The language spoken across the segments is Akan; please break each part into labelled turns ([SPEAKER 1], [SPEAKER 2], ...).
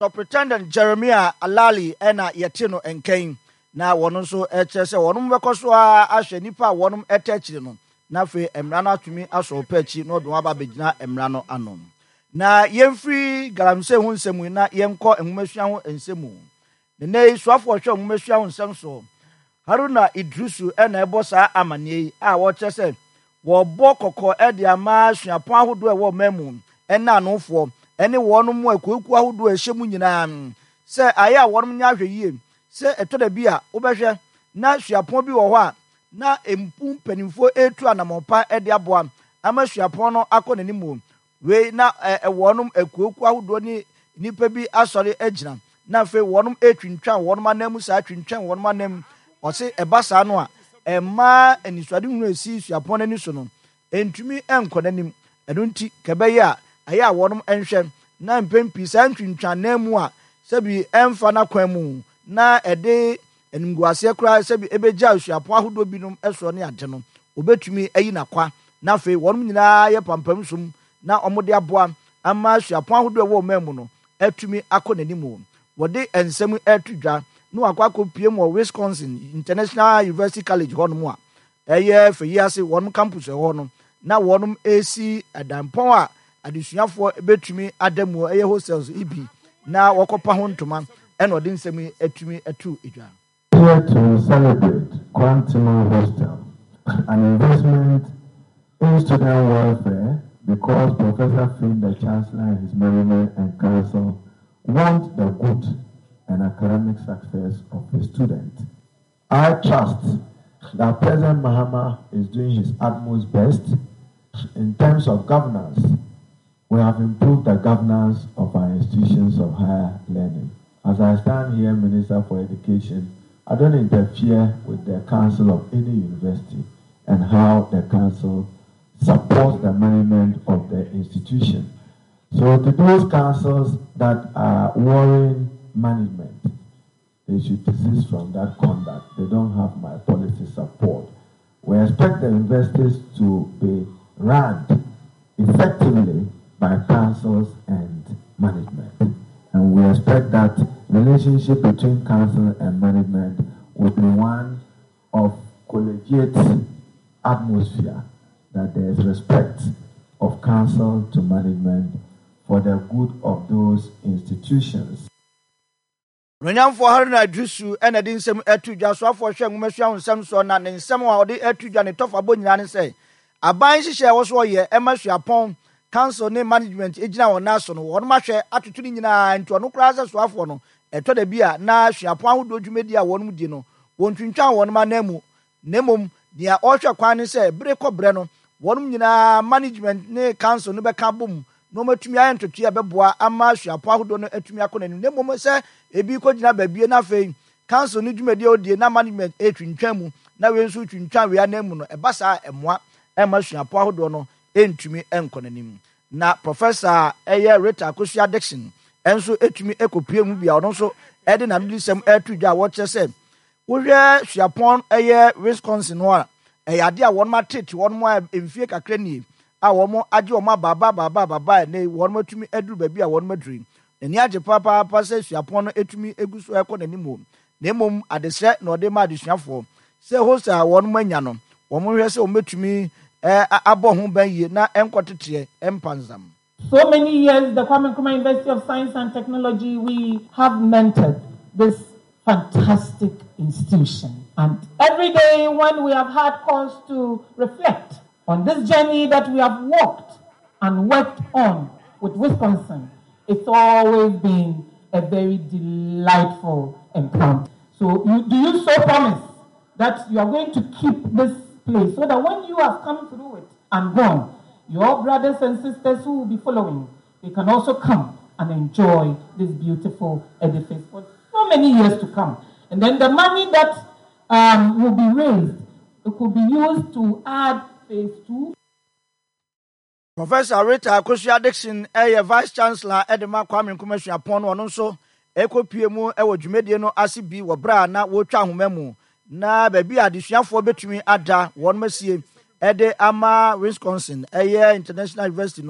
[SPEAKER 1] Superintendent Jeremiah Alali ena yetino enkain na wono so ekyese wono beko so ahwe nipa wono etechire no na fe emra no atumi aso pachi no do aba begina emra no anom na yemfri galamse hu nsemu na yenko enhumahua ho ensemu ne nei soafo hwe enhumahua ho nsem so Haruna Idrisu ena ebo saa amane a wo kyese wo bo kokko ede ama suapon ahodo e wo mamu ena anofo ene wono mu akuku ahodo e hyemu nyina se aya wono nya hwe yie se etoda bi a wobehwe na suapon bi wo ho a na empum panimfo etu anamopa ede aboa ama suapon no akọ we na wono akuku ahodo ni nipa bi asori agina na fe wono etwintwan wono manam saa twintwan wono manam ose ebasa no a emma eniswade hunu esi suapon ani so no entumi enkonanim enunti kebeye a aya wonom enhwe na mpempi saa ntwintwan namu a sebi emfa na kwan mu na ede enimguase kra sebi ebeja suapon ahodo binom eso ne ade no obetumi ayi nakwa na fe wonom nyina ye pampam sum na omode aboa ama suapon ahodo wo mamu no atumi akonanim wode ensem atudwa no akwakọ piem wo Wisconsin International University College hono a eye feyiase won campus hono na wonum AC adampon a adesuafo betumi adamu eye hostels ibi na wokopa ho ntoma eno de nsem atumi atu edwa.
[SPEAKER 2] Here to celebrate Quantum Hostel, an investment in student welfare, because Professor Finn, the Chancellor, and his management and council want the good and academic success of the student. I trust that President Mahama is doing his utmost best in terms of governance. We have improved the governance of our institutions of higher learning. As I stand here, Minister for Education, I don't interfere with the council of any university and how the council supports the management of the institution. So to those councils that are worrying management, they should desist from that conduct. They don't have my policy support. We expect the universities to be run effectively by councils and management. And we expect that relationship between council and management will be one of collegiate atmosphere, that there is respect of council to management for the good of those institutions.
[SPEAKER 1] Ronyamfo Haruna Idrisu ena de nsem atudwa so afo hwe nwomahua nsem so na ne nsem a ode atudwa ne tofa bo nyina ne se aban hihye wo so ye emasuapon council ne management ejina wona so no won mahwe atoto ni nyina nto no kra se so afo no eto da bia na suapon ahodo dwumedi a wonum di no wontwintwan wonum anamu nemom dia ohwe kwan ne se bere kobre no wonum nyina management ne council no be ka bom no matumi ayentotua beboa ama suapon ahodo no atumi akonanim nemom se ebi ko gina babie na fe council no dwumedi odie na management etwintwan mu na we nso twintwan we anamu no ebasa emoa ema suapon ahodo no entumi enkonanim na Professor Rita Akosua Dixon enso etumi ekopie mu bia ono so ede na ndisem atudwa wo kyese wo hwe suapon Wisconsin ho a ade a won matete won mo emfie kakra ni a won mo age won baba ne won matumi aduru ba bia won maduri eni age papa se suapon no etumi eguso ekonanimo na mom adesre na ode ma adesuafo se host a won manya no won hwe se o metumi abo ban ye na enkotete empanzam.
[SPEAKER 3] So many years, the Kwame Nkrumah University of Science and Technology, we have mentored this fantastic institution. And every day when we have had cause to reflect on this journey that we have walked and worked on with Wisconsin, it's always been a very delightful encounter. So do you so promise that you are going to keep this place so that when you have come through it and gone, your brothers and sisters who will be following, they can also come and enjoy this beautiful edifice for so many years to come. And then the money that will be raised, it could be used to add phase 2.
[SPEAKER 1] Professor Rita Akosua Dixon, Vice Chancellor Edema Kwame Nkrumah Suapon ono so ekopie mu ewo dwumedie no asibi wo bra na wo twa homemu na baby adesuafo betumi ada won masie ede ama Wisconsin International University no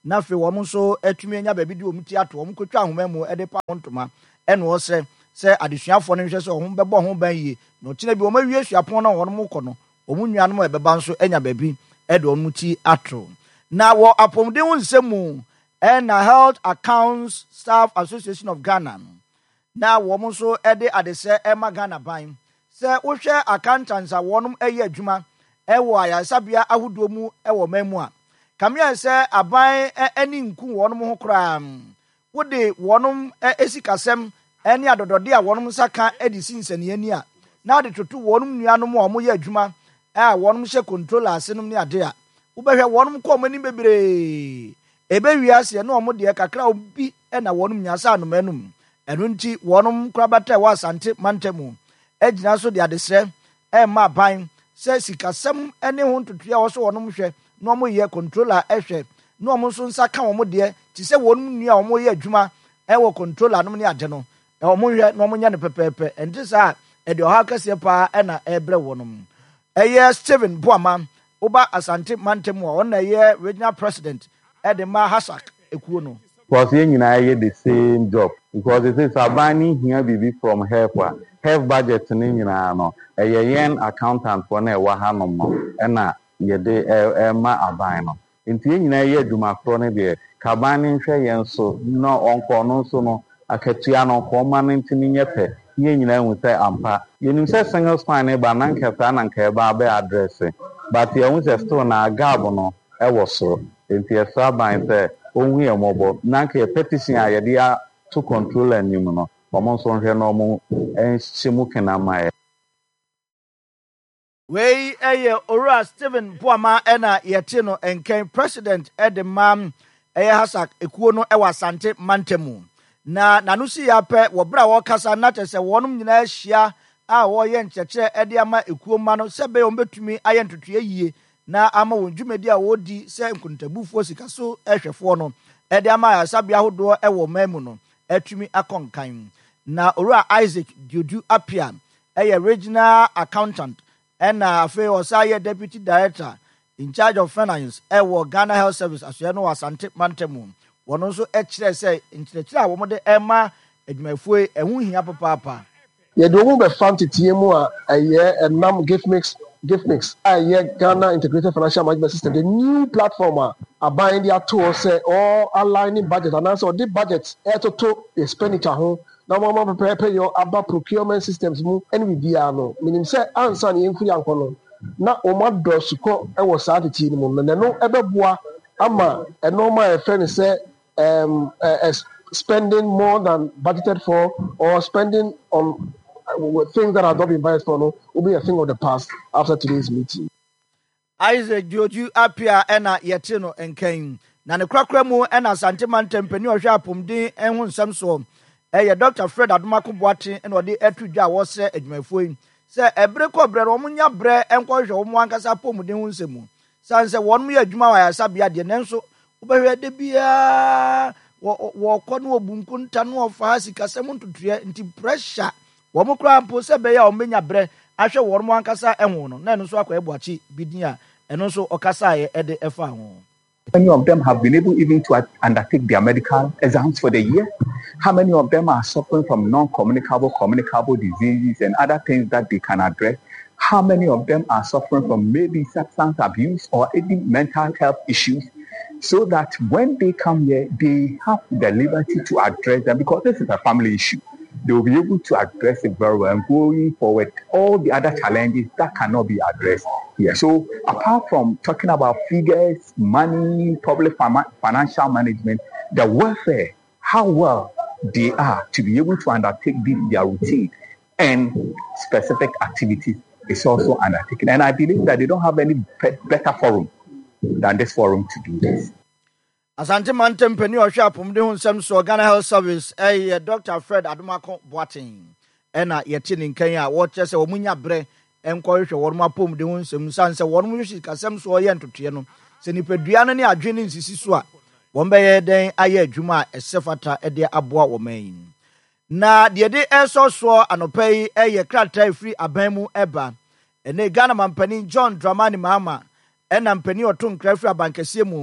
[SPEAKER 1] na fe wo mo so atumi anya baabi di omuti ato wo mo kotwa ahoma mu de pa wontoma ene wo se adesuafo no hwehwe se wo ho bɛbɔ ho ban yi na otina bi wo ma wie suapon na wo no mo kɔ no wo mu nuanom ɛbɛba nso anya baabi de wo muti ato na wo apomden ho nsɛmu na Health Accounts Staff Association of Ghana na wo mo so de adese ema Ghana ban se wo hwɛ accountants a wonom ɛyɛ adwuma ɛwɔ ayasabea ahodoɔ mu ɛwɔ mamu a kamia sɛ aban ani nku wonom ho kora wode wonom esikasɛm ɛne adodode a wonom saka edi sinsani ani a na de toto wonom nuanom a wɔyɛ adwuma a wonom hyɛ control asenom ne ade a wobɛhwɛ wonom kɔ mani bebree ebewiase na wɔn de kakra obi na wonom nyasa anomanum ɛno nti wonom kora bata wɔ asante mantamu egyina so de adesrɛ ɛma aban sɛ sikasɛm ne ho ntotoa wɔ so wɔnom hwɛ na wɔn yɛ controller ɛhwɛ na wɔn nso nsa ka wɔn deɛ te sɛ wɔnom nua a wɔn yɛ adwuma ɛwɔ controller nom ne ade no wɔn hwɛ na wɔn nyɛ no pɛpɛɛpɛ ɛnti saa ɛde ɔha kɛseɛ paa ɛna ɛbrɛ wɔnom ɛyɛ Stephen Boama oba asante mantamu a ɔna ɛyɛ regional president ɛde ma Hasak ekuo no.
[SPEAKER 4] Because yɛn nyinaa yɛ the same job because it is abani here bibi from help budget ne nyinaa no ɛyɛ yɛn accountant for na ɛwɔ ha no mo ɛna yɛde ɛma aban no nti yɛn nyinaa yɛ adwuma korɔ ne deɛ kabani nhwɛ yɛn so na ɔnkɔ no nso no akatua no kɔma no ntimi nyɛ pɛ yɛn nyinaa hu sɛ ampa yɛnim sɛ single spine ne ba na nkɛsa na nkɛba abɛ address but yɛn hu sɛ still na gap no ɛwɔ soro nti yɛsɛ aban sɛ ohun yɛ mɔbɔ na nkɛ petition a yɛde to control anim no wɔn nso nhwɛ na wɔn nhyɛ mu kena ma yɛ.
[SPEAKER 1] Wei ɛyɛ Owura Stephen Boama ɛna yɛte no nkɛn president ɛde ma ɛyɛ Hasak ekuo no ɛwɔ asante mantamu na nanu si yapɛ wɔ bere a wɔkasa na kyerɛ sɛ wɔnom nyinaa ahyia a wɔyɛ nkyerɛkyerɛ ɛde ama ekuo ma no sɛ bɛyɛ wɔn bɛtumi ayɛ ntotoa yie na ama wɔn dwumadi a wɔdi sɛ nkontabufoɔ sika so ɛhwɛfoɔ no ɛde ama ayasabea ahodoɔ ɛwɔ man mu no atumi akɔnkan na Owura Isaac Diodu Apia ɛyɛ regional accountant ɛna afei ɔsa yɛ deputy director in charge of finance ɛwɔ Ghana Health Service asoɛ no wɔ asante mantamu wɔn nso ɛkyerɛ sɛ nkyerɛkyerɛ a wɔn de ɛma adwumafoɔ ɛho hia papaapa.
[SPEAKER 5] yɛde wɔn bɛfa nteteɛ mu a ɛyɛ ɛnam gift mix a ɛyɛ Ghana Integrated Financial Management System, the new platform a aban de ato hɔ sɛ all aligning budget anaasɛ ɔde budget ɛtoto expenditure ho na wɔn pɛpɛɛpɛ yɛ aba procurement systems mu ɛne biribiara no menim sɛ ansa ne yɛmfiri ankɔ no na wɔn adɔɔso kɔ ɛwɔ saa tete no mu na ɛno ɛbɛboa ama ɛnɔɔma a yɛfrɛ no sɛ spending more than budgeted for or spending on things that have not been budgeted for no will be a thing of the past after today's meeting.
[SPEAKER 1] Isaac Diodu Apia ɛna yɛte no nkɛn na ne korakora mu ɛna asante mantam mpani ɔhwɛ apomden ɛho nsɛm soɔ ɛyɛ Dr. Fred Adomako Boateng ɛna ɔde atu dwa a wɔsɛ adwumafoɔ yi sɛ ɛbere kɔbrɛ no wɔn nya brɛ ɛnkɔhwɛ wɔn ankasa apomden ho nsɛm mu san sɛ wɔn yɛ adwuma wɔ ayasabea deɛ nanso wobɛhwɛ de biara wɔkɔ no wɔbu nkonta no wɔfa sikasɛm ntotoɛ nti pressure wɔn kora mpo sɛ bɛyɛ a wɔn bɛnya brɛ ahwɛ wɔn ankasa ɛho no na ɛno nso akɔ ɛboakye bidin a ɛno nso ɔkasa ɛde ɛfa ho.
[SPEAKER 6] Many of them have been able even to undertake their medical exams for the year. How many of them are suffering from non-communicable, communicable diseases and other things that they can address? How many of them are suffering from maybe substance abuse or any mental health issues? So that when they come here, they have the liberty to address them because this is a family issue. They will be able to address it very well and going forward, all the other challenges that cannot be addressed here. So apart from talking about figures, money, public financial management, the welfare, how well they are to be able to undertake their routine and specific activities is also undertaken. And I believe that they don't have any better forum than this forum to do this.
[SPEAKER 1] Asante mantam mpani ɔhwɛ apomden ho nsɛm so Ghana Health Service ɛyɛ Dr. Fred Adomako Boateng ɛna yɛte ne nkan a wɔkyerɛ sɛ wɔn nya brɛ ɛnkɔhwɛ wɔn apomden ho nsɛm san sɛ wɔn hwɛ sikasɛm so ɔyɛ ntotoɛ no sɛ nipadua no ne adwene ne nsisi so a wɔn bɛyɛ dɛn ayɛ adwuma a ɛsɛ fata ɛde aboa wɔn yi na deɛ de ɛsɔ soɔ anɔpa yi ɛyɛ krataa efiri aban mu ɛba ɛne Ghana mampanin John Dramani Mahama ɛna mpani ɔto nkra firi abankɛseɛ mu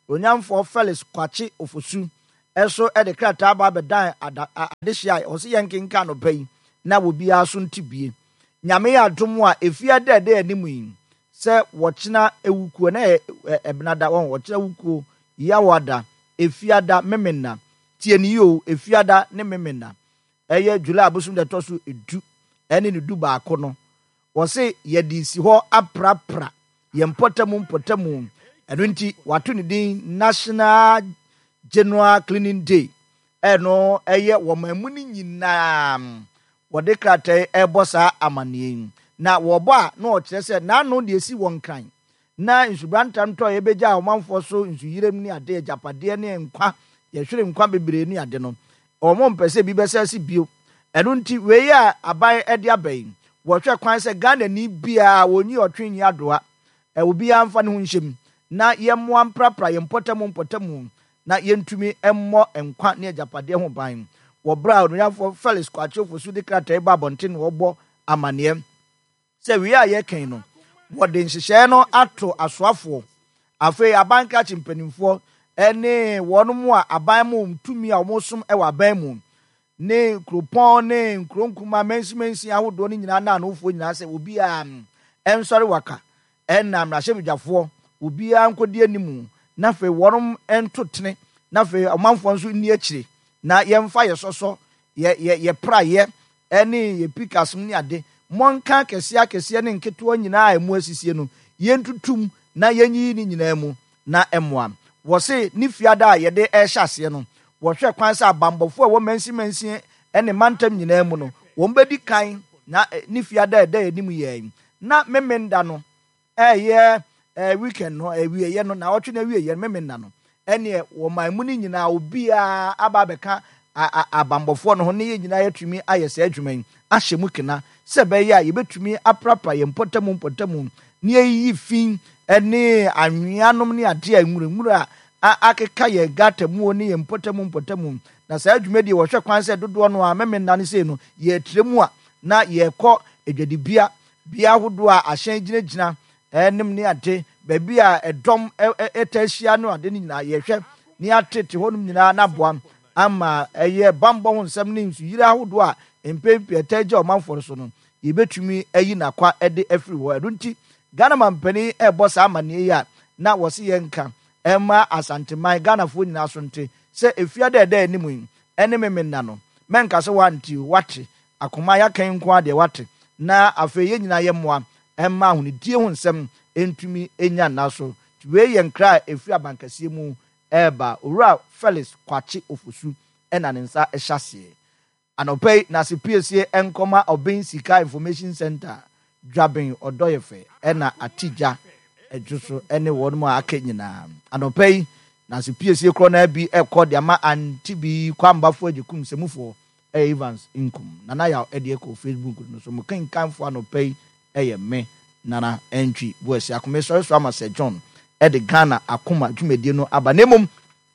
[SPEAKER 1] onyamfo Felix Kwachi Ofosu eso e de krataa ba bedan adehia o se yenkenka no pai na wo bia so ntibie nyame ya adom a efia dede animu yi se wochina ewukuo na ebnada won wochina wukuo yawada efiada memena tieniyo efiada ne memena eye July abusum de tosu edu ene ne du ba akono wo se yedi si ho aprapra yempotamu eno nti watu ne din National General Cleaning Day eno eye wo mamu ni nyina wode krataa ebosa amanie na wobo a na o kire se na no de esi won kan na nsubranta nto ye beja omanfo so nsuyirem ni ade japade ne nkwa ye hwere nkwa bebre ni ade no omo mpese bi besasi bio eno nti we ya aban ede abai wo hwe kwan se Ghana ni bia woni otwenyi adoa obi amfa ne ho nhyem na yemmoa mprapra yempotamu na yentumi emmo enkwa ne japade ho ban wo bra no yafo Felix Kwachi Ofosu de krataa ba bonten wo bo amane se wi a ye kan no wo de nhyehyɛ no ato asoafo afei abanka chimpanimfo ene wonom a aban mu tumi a omosom e wa ban mu ne kropon ne nkronkuma mensimensi ahodo ne nyina na anofo nyina se obi a ensori waka enna mrahye bidwafo obi a nkodi animu na fe wonom entotene na fe omanfo nso ni akire na yemfa ye soso ye praye ene ye pikasum ni ade monka kese ne nketo nyina emu asisie no yentutum na yenyi ni nyina mu na emwa wo se ni fiada a ye de ehhyase no wo hwe kwan sa bambofo a wo mansi ene mantam nyina mu no wo mbedi kan na ni fiada eda enim ye na memenda no ye weekend no ewie ye no na otwe na wie ye memenda no ene wo mamu ni nyina obi a aba beka abambofo no ho ne nyina yatumi ayese adwuman ahye mu kena se be ya yebetumi aprapa yempotamu ne yi fin ene anweanom ne ade anwuramuru a akeka ye gata mu ne yempotamu na sa adwumadi wo hwe kwan se dodo no a memenda ne se no ye tremu a na ye kɔ edwadibia bia hodo a ahyen gyina enem ne ade baabi a edom etahia no ade ne nyina ye hwe ne atete honum nyina na boam ama eye bambo ho nsɛm ne nsuyira hodo a empempe etagye omanfo so no yebetumi ayi nakwa ede afiri ho edo nti Ghana mampani ebosa amane ya na wose yenka ema asanteman Ghana fo nyina so nte se efiada eda animu ene memena no menka se wanti wate akoma ya kan nko ade wate na afe ye nyina ye moa ema ahunidie ho nsɛm entumi enya naso tuwe yenkra efi abankasie mu eba owura Felix Kwachi Ofosu ena ne nsa ehyasie anopei na se PSA enkoma Obin Sika Information Center dwaben odoyefe ena atija ejuso ene wonmo aka nyina anopei na se PSA kro na bi ekọ de ama antibi kwambafo agikum semufo Evans Inkum nana ya edieko Facebook no so mukan kanfo anopei me nana entry boys akome so ama Sir John de Ghana akoma dwumedie no abanemum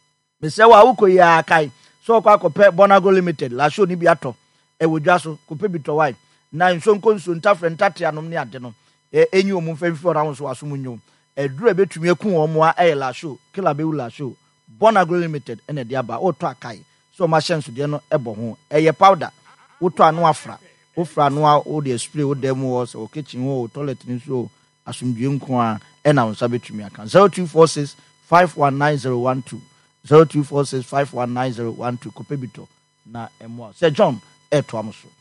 [SPEAKER 1] mesewa ukoya kai so kwa kope Bonago Limited la show ni bi ato wodwa so kope bito wai na nsonko nsonta tate anom ne ade no enyi omum famfi ora so asom nyo edura betumi eku omo a la show kila be la show Bonago Limited ene de aba oto akai so ma hyenso de no ebo ho eye powder woto anu afra ofra no a o de spray o dem wo so kitchen wo toilet ni so asomdwe nko a ena wonsa betumi aka 0246 519012 0246 519012 kope bito na emo Sir John eto amoso